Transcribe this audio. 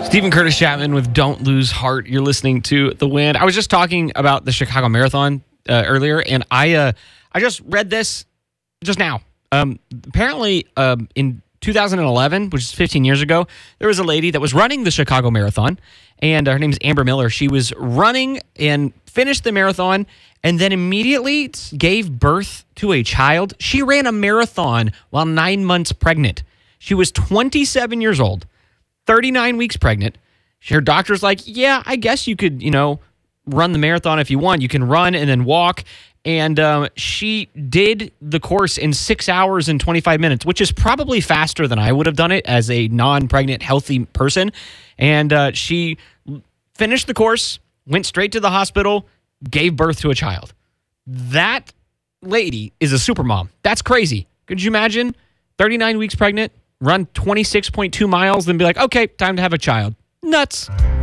Stephen Curtis Chapman with Don't Lose Heart. You're listening to The Wind. I was just talking about the Chicago Marathon earlier, and I just read this just now. Apparently, in 2011, which is 15 years ago, there was a lady that was running the Chicago Marathon, and her name is Amber Miller. She was running and finished the marathon and then immediately gave birth to a child. She ran a marathon while 9 months pregnant. She was 27 years old. 39 weeks pregnant. Her doctor's like, yeah, I guess you could, run the marathon if you want. You can run and then walk. And she did the course in 6 hours and 25 minutes, which is probably faster than I would have done it as a non-pregnant, healthy person. And she finished the course, went straight to the hospital, gave birth to a child. That lady is a super mom. That's crazy. Could you imagine? 39 weeks pregnant, run 26.2 miles, then be like, okay, time to have a child. Nuts.